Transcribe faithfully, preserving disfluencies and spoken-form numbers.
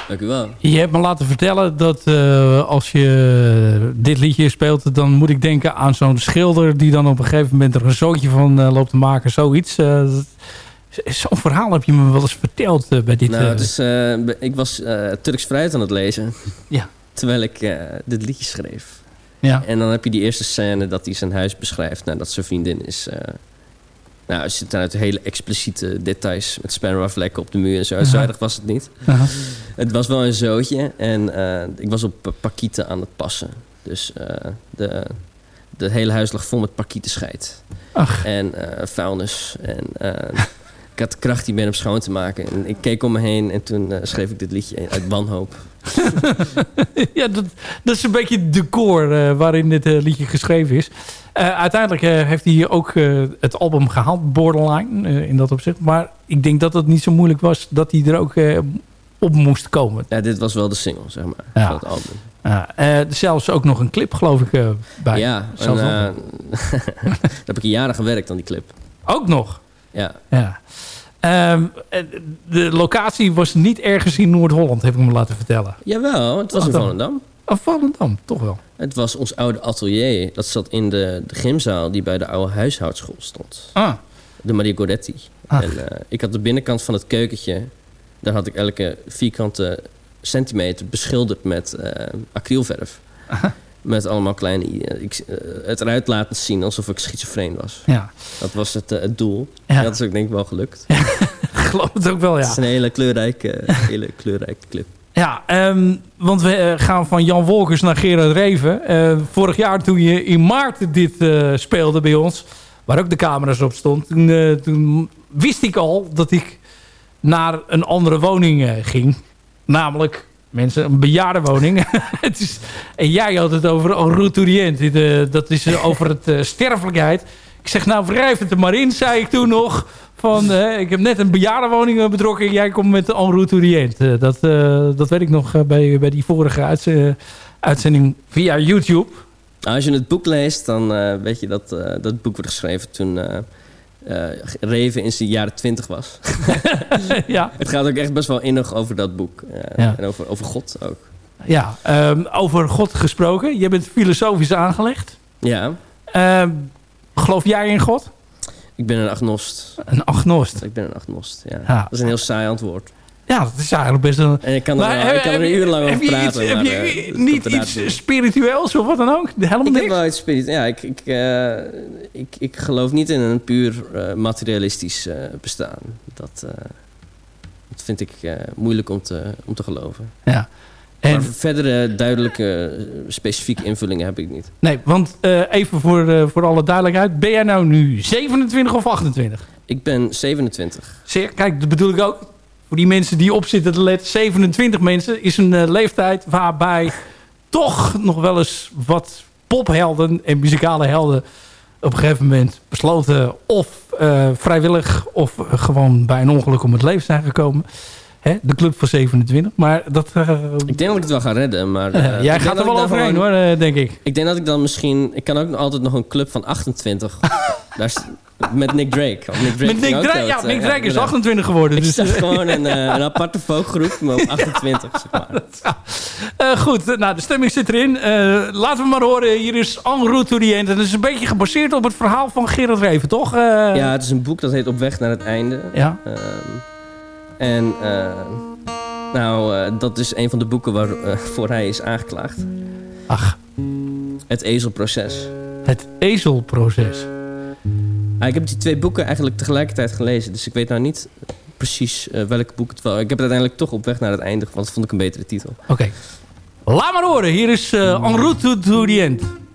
Dank u wel. Je hebt me laten vertellen dat uh, als je dit liedje speelt... dan moet ik denken aan zo'n schilder... die dan op een gegeven moment er een zootje van uh, loopt te maken. Zoiets. Uh, zo'n verhaal heb je me wel eens verteld uh, bij dit... Nou, uh, dus, uh, ik was uh, Turks fruit aan het lezen. Ja. Terwijl ik uh, dit liedje schreef. Ja. En dan heb je die eerste scène dat hij zijn huis beschrijft... nadat zijn vriendin is... Uh, nou, er zitten uit hele expliciete details... met spermavlekken op de muur en zo. Uh-huh. Zo erg was het niet. Uh-huh. Het was wel een zootje. En uh, ik was op pakieten aan het passen. Dus uh, de, de hele huis lag vol met pakietenscheit. Ach. En uh, vuilnis. En uh, ik had de kracht die ben om schoon te maken. En ik keek om me heen en toen uh, schreef ik dit liedje uit wanhoop. Ja, dat, dat is een beetje het decor uh, waarin dit uh, liedje geschreven is. Uh, uiteindelijk uh, heeft hij ook uh, het album gehaald, Borderline, uh, in dat opzicht. Maar ik denk dat het niet zo moeilijk was dat hij er ook uh, op moest komen. Ja, dit was wel de single, zeg maar, ja. van het album. Ja, uh, zelfs ook nog een clip, geloof ik, uh, bij. Ja, en, uh, daar heb ik jaren gewerkt aan die clip. Ook nog? Ja. Ja. Um, de locatie was niet ergens in Noord-Holland, heb ik me laten vertellen. Jawel, het was Ach, in Volendam. Oh, Volendam, toch wel. Het was ons oude atelier. Dat zat in de, de gymzaal die bij de oude huishoudschool stond. Ah. De Maria Goretti. Ach. En uh, ik had de binnenkant van het keukentje... daar had ik elke vierkante centimeter beschilderd met uh, acrylverf. Aha. Met allemaal kleine... Uh, ik, uh, het eruit laten zien alsof ik schizofreen was. Ja. Dat was het, uh, het doel. Ja. Dat is ook denk ik wel gelukt. Ja, ik geloof het ook wel, ja. Het is een hele kleurrijke, hele kleurrijke clip. Ja, um, want we gaan van Jan Wolkers naar Gerard Reven. Uh, vorig jaar toen je in maart dit uh, speelde bij ons... waar ook de camera's op stond... toen, uh, toen wist ik al dat ik naar een andere woning uh, ging. Namelijk... Mensen, een bejaardenwoning. Het is, en jij had het over en route to the end. Uh, dat is uh, over het uh, sterfelijkheid. Ik zeg, nou wrijf het er maar in, zei ik toen nog. Van, uh, ik heb net een bejaardenwoning uh, betrokken. En jij komt met en route to the end. Uh, dat, uh, dat weet ik nog uh, bij, bij die vorige uitz- uh, uitzending via YouTube. Nou, als je het boek leest, dan uh, weet je dat uh, dat boek wordt geschreven toen... Uh, Uh, Reven in zijn jaren twintig was. Ja. Het gaat ook echt best wel innig over dat boek. Uh, ja. En over, over God ook. Ja, um, over God gesproken. Je bent filosofisch aangelegd. Ja. Um, geloof jij in God? Ik ben een agnost. Een agnost? Ik ben een agnost, ja. ja. Dat is een heel saai antwoord. Ja, dat is eigenlijk best een... En ik kan er, maar, ik kan er een uur lang over praten. Iets, maar, heb je uh, niet iets spiritueels of wat dan ook? Helemaal ik niks? heb wel iets spiritueels. Ja, ik, ik, uh, ik, ik geloof niet in een puur uh, materialistisch uh, bestaan. Dat, uh, dat vind ik uh, moeilijk om te, om te geloven. Ja. En... Maar verdere duidelijke, specifieke invullingen heb ik niet. Nee, want uh, even voor, uh, voor alle duidelijkheid. Ben jij nou nu zevenentwintig of achtentwintig? Ik ben zevenentwintig. Zeer, kijk, dat bedoel ik ook. Voor die mensen die opzitten te letten. zevenentwintig mensen is een uh, leeftijd waarbij toch nog wel eens wat pophelden en muzikale helden op een gegeven moment besloten of uh, vrijwillig of uh, gewoon bij een ongeluk om het leven zijn gekomen. Hè? De club van zevenentwintig. Maar dat... Uh, ik denk dat ik het wel ga redden, maar... Uh, uh, jij gaat er wel overheen gewoon, hoor, uh, denk ik. Ik denk dat ik dan misschien... Ik kan ook altijd nog een club van achtentwintig... Daar is, met Nick Drake. Of Nick Drake met Nick Drake, ja, Nick Drake ja, is achtentwintig geworden. Ik dus, zag gewoon een, uh, een aparte folkgroep, maar op achtentwintig, ja, zeg maar. Uh, goed, nou, de stemming zit erin. Uh, laten we maar horen. Hier is En route to the end. En dat is een beetje gebaseerd op het verhaal van Gerard Reven, toch? Uh, ja, het is een boek dat heet Op weg naar het einde. Ja. Uh, en uh, nou, uh, dat is een van de boeken waarvoor uh, hij is aangeklaagd. Ach. Het ezelproces. Het ezelproces. Ah, ik heb die twee boeken eigenlijk tegelijkertijd gelezen. Dus ik weet nou niet precies uh, welk boek het was. Ik heb het uiteindelijk toch Op weg naar het einde, want dat vond ik een betere titel. Oké. Okay. Laat maar horen. Hier is uh, En route to the end.